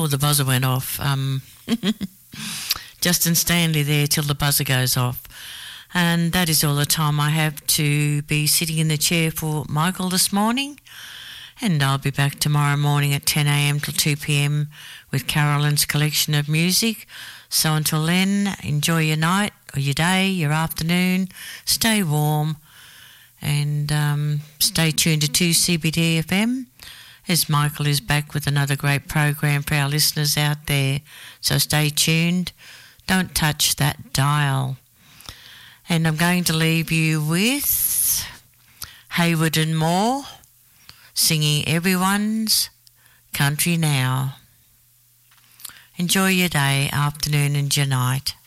Oh, the buzzer went off. Justin Stanley there till the buzzer goes off. And that is all the time I have to be sitting in the chair for Michael this morning. And I'll be back tomorrow morning at 10 a.m. till 2 p.m. with Carolyn's collection of music. So until then, enjoy your night or your day, your afternoon. Stay warm and stay tuned to 2CBD FM as Michael is back with another great program for our listeners out there. So stay tuned. Don't touch that dial. And I'm going to leave you with Hayward and Moore singing Everyone's Country Now. Enjoy your day, afternoon and your night.